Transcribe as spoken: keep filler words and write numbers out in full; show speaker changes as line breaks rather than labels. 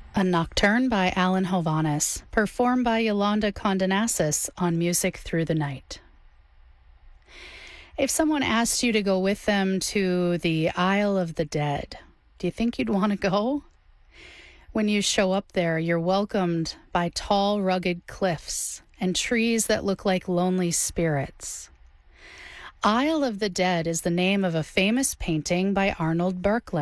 A Nocturne by Alan Hovhaness, performed by Yolanda Condonasis on Music Through the Night. If someone asked you to go with them to the Isle of the Dead, do you think you'd want to go? When you show up there, you're welcomed by tall, rugged cliffs and trees that look like lonely spirits. Isle of the Dead is the name of a famous painting by Arnold Berkeley.